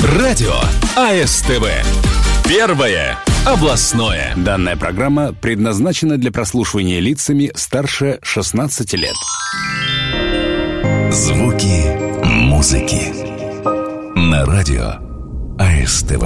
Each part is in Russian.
Радио АСТВ. Первое областное. Данная программа предназначена для прослушивания лицами старше 16 лет. Звуки музыки. На радио АСТВ.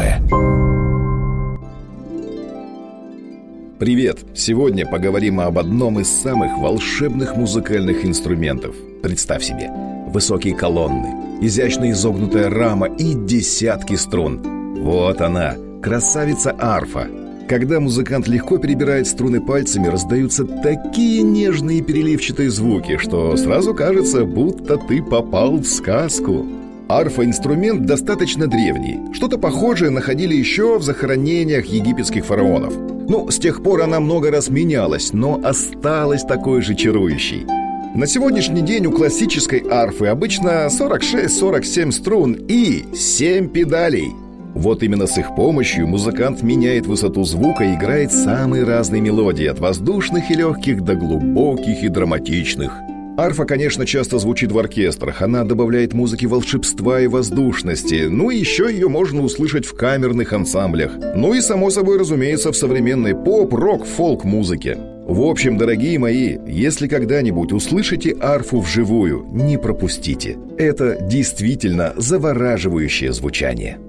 Привет! Сегодня поговорим об одном из самых волшебных музыкальных инструментов. Представь себе, высокие колонны, изящно изогнутая рама и десятки струн. Вот она, красавица арфа. Когда музыкант легко перебирает струны пальцами, раздаются такие нежные переливчатые звуки, что сразу кажется, будто ты попал в сказку. Арфа-инструмент достаточно древний. Что-то похожее находили еще в захоронениях египетских фараонов. С тех пор она много раз менялась, но осталась такой же чарующей. На сегодняшний день у классической арфы обычно 46-47 струн и 7 педалей. Вот именно с их помощью музыкант меняет высоту звука и играет самые разные мелодии, от воздушных и легких до глубоких и драматичных. Арфа, конечно, часто звучит в оркестрах. Она добавляет музыке волшебства и воздушности. И еще ее можно услышать в камерных ансамблях. И, само собой, разумеется, в современной поп, рок, фолк-музыке. В общем, дорогие мои, если когда-нибудь услышите арфу вживую, не пропустите. Это действительно завораживающее звучание.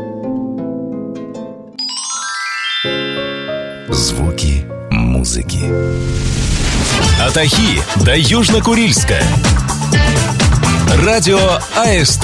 Звуки музыки. От Ахи до Южно-Курильска. Радио АСТВ.